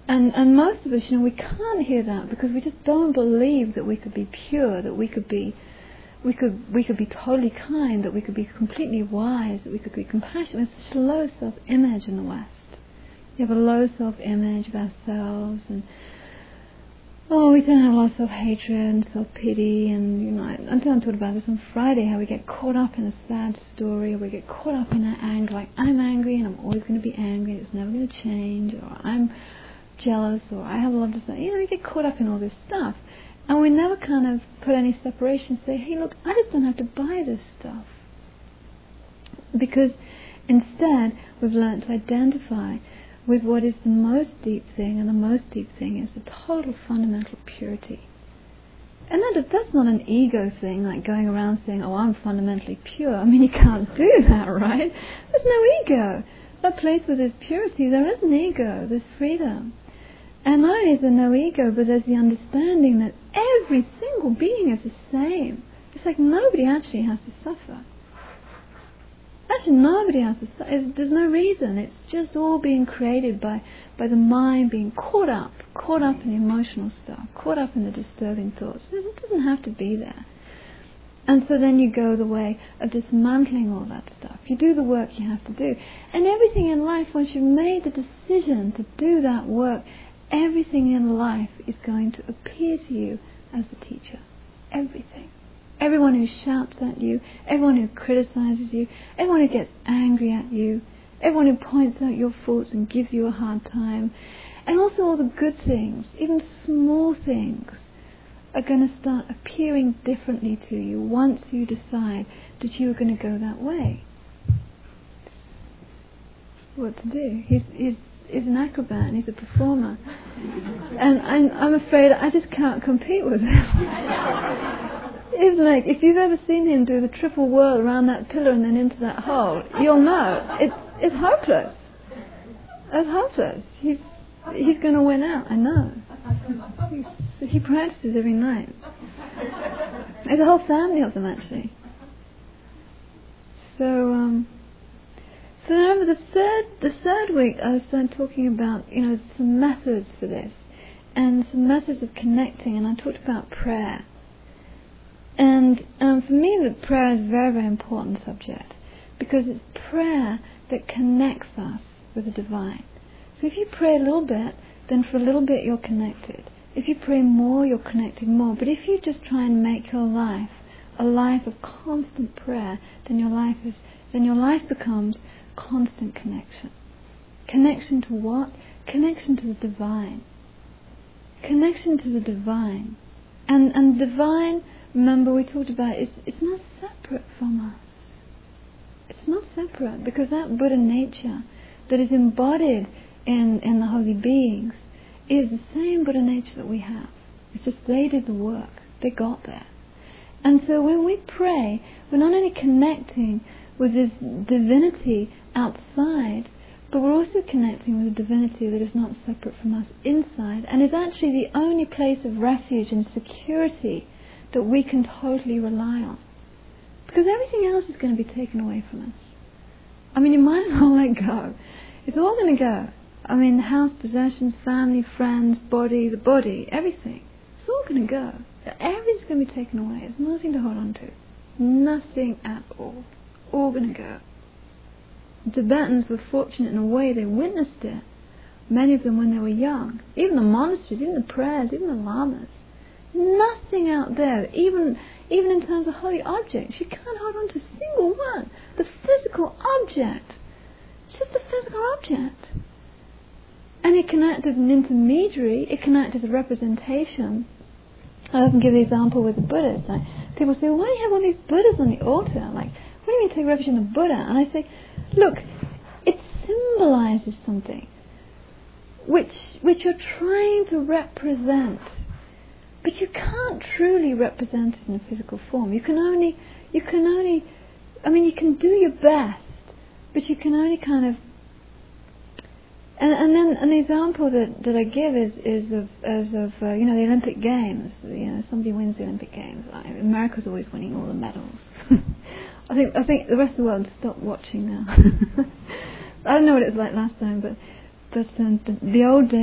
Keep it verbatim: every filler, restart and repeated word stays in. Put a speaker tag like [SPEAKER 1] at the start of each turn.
[SPEAKER 1] And and most of us, you know, we can't hear that because we just don't believe that we could be pure, that we could be, we could we could be totally kind, that we could be completely wise, that we could be compassionate. There's such a low self-image in the West. We have a low self-image of ourselves, and oh, we don't have a lot of self-hatred and self-pity, and you know, I, I talked about this on Friday, how we get caught up in a sad story, or we get caught up in our anger, like I'm angry and I'm always going to be angry, it's never going to change, or I'm jealous, or I have a lot of stuff. You know, we get caught up in all this stuff, and we never kind of put any separation, say, hey, look, I just don't have to buy this stuff. Because instead, we've learned to identify with what is the most deep thing, and the most deep thing is the total fundamental purity. And that, that's not an ego thing, like going around saying, oh, I'm fundamentally pure. I mean, you can't do that, right? There's no ego. That place where there's purity, there is an ego, there's freedom. And not only is there no ego, but there's the understanding that every single being is the same. It's like nobody actually has to suffer. Actually, nobody has to suffer. There's no reason. It's just all being created by, by the mind being caught up, caught up in the emotional stuff, caught up in the disturbing thoughts. It doesn't have to be there. And so then you go the way of dismantling all that stuff. You do the work you have to do. And everything in life, once you've made the decision to do that work, everything in life is going to appear to you as the teacher. Everything. Everyone who shouts at you, everyone who criticizes you, everyone who gets angry at you, everyone who points out your faults and gives you a hard time, and also all the good things, even small things, are going to start appearing differently to you once you decide that you are going to go that way. What to do? He's, he's, he's an acrobat and he's a performer. And I'm, I'm afraid I just can't compete with him. It's like, if you've ever seen him do the triple whirl around that pillar and then into that hole, you'll know. It's it's hopeless. It's hopeless. He's, he's going to win out, I know. He's, he practices every night. There's a whole family of them, actually. So, um, so over the third, the third week, I started talking about, you know, some methods for this, and some methods of connecting, and I talked about prayer. And um, for me, the prayer is a very, very important subject, because it's prayer that connects us with the divine. So if you pray a little bit, then for a little bit you're connected. If you pray more, you're connected more. But if you just try and make your life a life of constant prayer, then your life is then your life becomes constant connection. Connection to what? Connection to the divine. Connection to the divine. And and divine, remember we talked about, it's, it's not separate from us. It's not separate, because that Buddha nature that is embodied in, in the holy beings is the same Buddha nature that we have. It's just they did the work. They got there. And so when we pray, we're not only connecting with this divinity outside, but we're also connecting with a divinity that is not separate from us inside, and is actually the only place of refuge and security that we can totally rely on. Because everything else is going to be taken away from us. I mean, you might as well let go. It's all going to go. I mean, the house, possessions, family, friends, body, the body, everything. It's all going to go. Everything's going to be taken away. There's nothing to hold on to. Nothing at all. All going to go. The Tibetans were fortunate in a way. They witnessed it. Many of them when they were young. Even the monasteries, even the prayers, even the lamas. Nothing out there, even even in terms of holy objects. You can't hold on to a single one. The physical object. It's just a physical object. And it can act as an intermediary. It can act as a representation. I often give the example with the Buddhas. Like, people say, well, why do you have all these Buddhas on the altar? Like, what do you mean take refuge in the Buddha? And I say, look, it symbolizes something which which you're trying to represent. But you can't truly represent it in a physical form. You can only, you can only, I mean, you can do your best, but you can only kind of, and, and then an example that, that I give is, is of, as of, uh, you know, the Olympic Games. You know, somebody wins the Olympic Games. I, America's always winning all the medals. I think, I think the rest of the world stopped watching now. I don't know what it was like last time, but, but um, the, the old days,